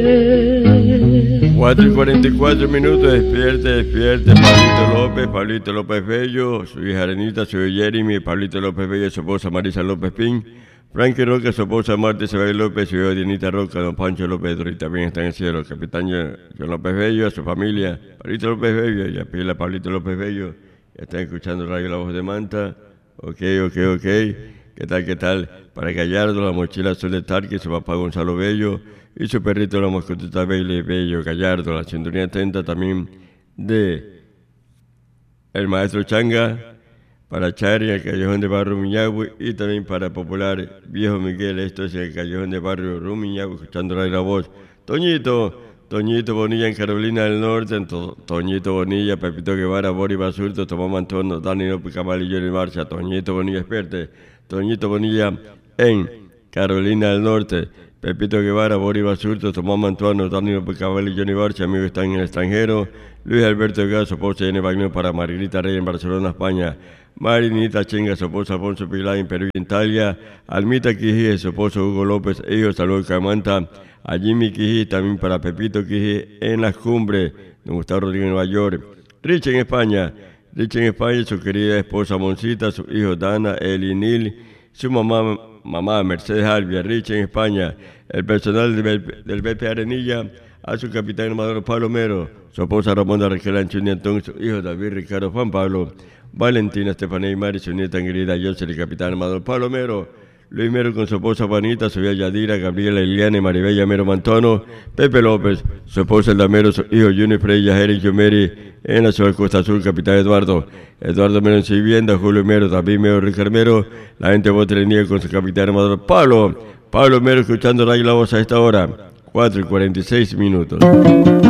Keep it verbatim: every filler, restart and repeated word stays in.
cuatro y cuarenta y cuatro minutos, despierte, despierte, Pablito López, Pablito López Bello, su hija Arenita, su hijo Jeremy, Pablito López Bello, su esposa Marisa López Pin, Frankie Roca, su esposa Marta Isabel López, su hijo Dianita Roca, don Pancho López, y también está en el cielo, el capitán John López Bello, a su familia, Pablito López Bello, y a pila Pablito López Bello, ya están escuchando Radio La Voz de Manta, ok, ok, ok, ¿qué tal, qué tal? Para Gallardo, la mochila azul de Tarque, su papá Gonzalo Bello, y su perrito la mascotita Bailey Bello Gallardo, la cinturía atenta también de el maestro Changa, para Chari, el Callejón de Barrio Miñagüe, y también para Popular Viejo Miguel, esto es el Callejón de Barrio Rumiñagüe, escuchando la voz. Toñito, Toñito Bonilla en Carolina del Norte, en to, Toñito Bonilla, Pepito Guevara, Boris Basurto, Tomás Mantono, Dani López Cabal y Johnny Marcha, Toñito Bonilla, esperte, Toñito Bonilla en Carolina del Norte, Pepito Guevara, Boris Basurto, Tomás Mantuano, Dani López Cabal y Johnny Barcha, amigos están en el extranjero, Luis Alberto Gas, esposa N. Bagnón para Margarita Rey en Barcelona, España, Marinita Chenga, su esposo Alfonso Pilar en Perú y Italia, Almita Quiji, su esposo Hugo López, ellos saludos Camanta, a Jimmy Quiji, también para Pepito Quiji en las cumbres, don Gustavo Rodríguez en Nueva York, Rich en España, Rich en España, su querida esposa Moncita, sus hijos Dana, Eli Nil, su mamá, mamá Mercedes Albia, Rich en España, el personal del, del B P Arenilla, a su capitán armador Pablo Mero, su esposa Ramón Raquel Anchuni Antón, su hijo David Ricardo Juan Pablo, Valentina Estefanía y Mari, su nieta querida José, el capitán armador Pablo Mero, Luis Mero con su esposa Juanita, su hija Yadira, Gabriela Eliana y Maribella Mero Mantono, Pepe López, su esposa Elda Mero, su hijo Junior Freya, Eric Yomeri, en la ciudad de Costa Azul, capitán Eduardo, Eduardo Mero en su vivienda, Julio Mero, David Mero, Ricardo Mero, la gente de Botrenía con su capitán armador Pablo, Pablo Mero escuchando Radio La Voz a esta hora, cuatro y cuarenta y seis minutos.